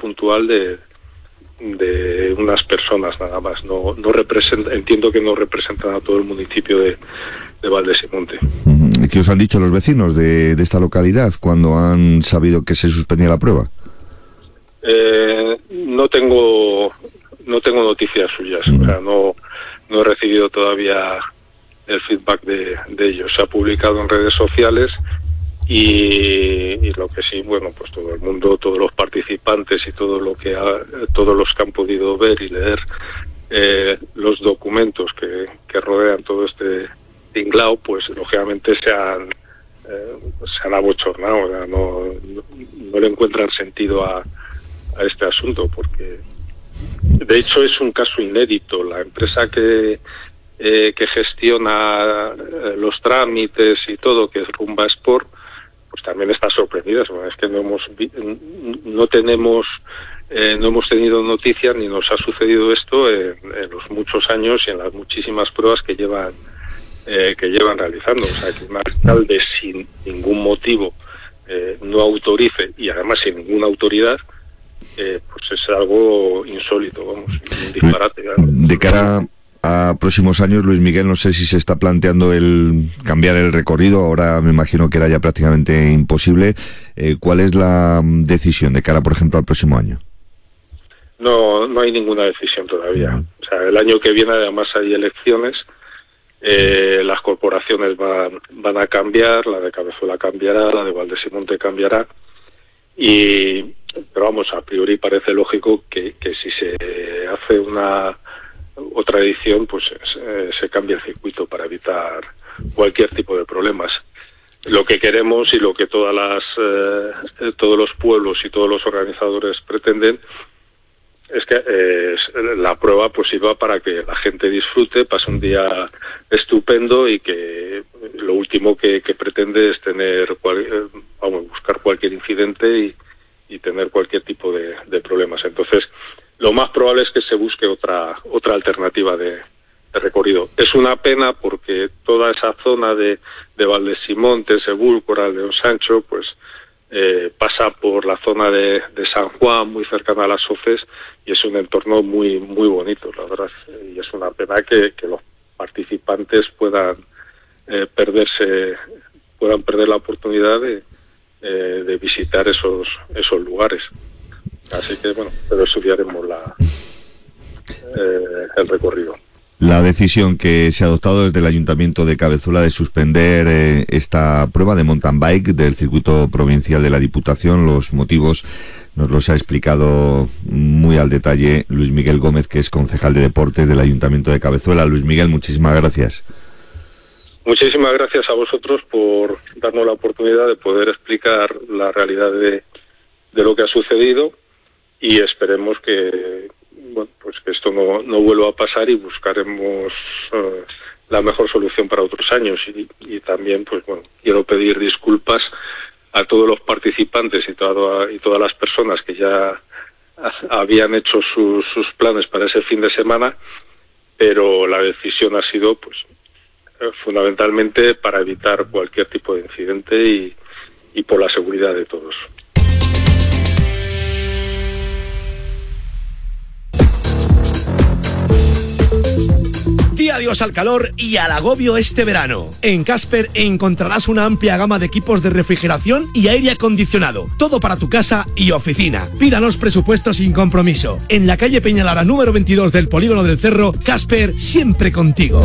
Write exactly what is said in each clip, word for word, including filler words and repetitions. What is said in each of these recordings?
puntual de, de unas personas nada más. No, no representa, entiendo que no representan a todo el municipio de, de Valdesimonte. ¿Qué os han dicho los vecinos de, de esta localidad cuando han sabido que se suspendía la prueba? Eh, no tengo no tengo noticias suyas, uh-huh. o sea, no, no he recibido todavía el feedback de, de ellos. Se ha publicado en redes sociales y, y lo que sí, bueno, pues todo el mundo, todos los participantes y todo lo que ha, todos los que han podido ver y leer eh, los documentos que, que rodean todo este tinglao, pues lógicamente se han eh, se han abochornado, o sea, no, no, no le encuentran sentido a, a este asunto, porque de hecho es un caso inédito. La empresa que eh, que gestiona eh, los trámites y todo, que es Rumba Sport, pues también está sorprendida. Es que no hemos vi- no tenemos eh, no hemos tenido noticias ni nos ha sucedido esto en, en los muchos años y en las muchísimas pruebas que llevan eh, que llevan realizando. O sea, que un alcalde sin ningún motivo eh, no autorice, y además sin ninguna autoridad, Eh, pues es algo insólito, vamos, un disparate. Claro. De cara a próximos años, Luis Miguel, no sé si se está planteando el cambiar el recorrido, ahora me imagino que era ya prácticamente imposible. Eh, ¿Cuál es la decisión de cara, por ejemplo, al próximo año? No, no hay ninguna decisión todavía. Uh-huh. O sea, el año que viene además hay elecciones, eh, las corporaciones van, van a cambiar, la de Cabezuela cambiará, la de Valdesimonte cambiará, y pero vamos, a priori parece lógico que, que si se hace una otra edición, pues se, se cambia el circuito para evitar cualquier tipo de problemas. Lo que queremos y lo que todas las eh, todos los pueblos y todos los organizadores pretenden es que eh, la prueba pues sirva para que la gente disfrute, pase un día estupendo, y que lo último que, que pretende es tener cual, eh, vamos, buscar cualquier incidente y y tener cualquier tipo de, de problemas. Entonces, lo más probable es que se busque otra otra alternativa de, de recorrido. Es una pena porque toda esa zona de, de Valdesimonte, Sebúlcora, León Sancho, pues eh, pasa por la zona de, de San Juan, muy cercana a las Hoces, y es un entorno muy muy bonito, la verdad. Y es una pena que, que los participantes puedan eh, perderse, puedan perder la oportunidad de Eh, de visitar esos esos lugares. Así que bueno, pero estudiaremos la eh, el recorrido. La decisión que se ha adoptado desde el Ayuntamiento de Cabezuela de suspender eh, esta prueba de mountain bike del circuito provincial de la Diputación, los motivos nos los ha explicado muy al detalle Luis Miguel Gómez, que es concejal de deportes del Ayuntamiento de Cabezuela. Luis Miguel, muchísimas gracias. Muchísimas gracias a vosotros por darnos la oportunidad de poder explicar la realidad de, de lo que ha sucedido, y esperemos que, bueno, pues que esto no, no vuelva a pasar, y buscaremos uh, la mejor solución para otros años. Y, y también, pues bueno, quiero pedir disculpas a todos los participantes y, toda, y todas las personas que ya habían hecho sus, sus planes para ese fin de semana, pero la decisión ha sido, pues, fundamentalmente para evitar cualquier tipo de incidente y, y por la seguridad de todos. Di adiós al calor y al agobio este verano. En Casper encontrarás una amplia gama de equipos de refrigeración y aire acondicionado. Todo para tu casa y oficina. Pídanos presupuesto sin compromiso. En la calle Peñalara número veintidós del Polígono del Cerro, Casper, siempre contigo.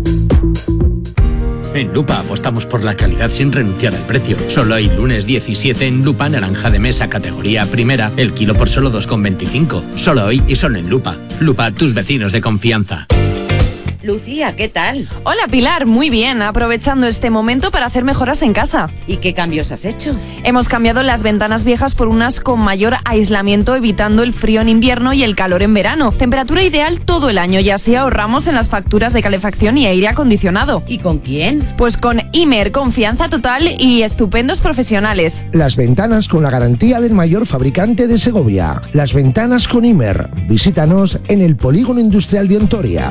En Lupa apostamos por la calidad sin renunciar al precio. Solo hay lunes diecisiete en Lupa naranja de mesa categoría primera, el kilo por solo dos con veinticinco. Solo hoy y solo en Lupa. Lupa, tus vecinos de confianza. Lucía, ¿qué tal? Hola Pilar, muy bien, aprovechando este momento para hacer mejoras en casa. ¿Y qué cambios has hecho? Hemos cambiado las ventanas viejas por unas con mayor aislamiento, evitando el frío en invierno y el calor en verano. Temperatura ideal todo el año, y así ahorramos en las facturas de calefacción y aire acondicionado. ¿Y con quién? Pues con Imer, confianza total y estupendos profesionales. Las ventanas con la garantía del mayor fabricante de Segovia. Las ventanas con Imer. Visítanos en el Polígono Industrial de Ontoria.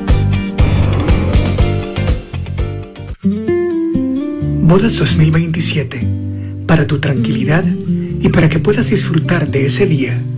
Bodas dos mil veintisiete, para tu tranquilidad y para que puedas disfrutar de ese día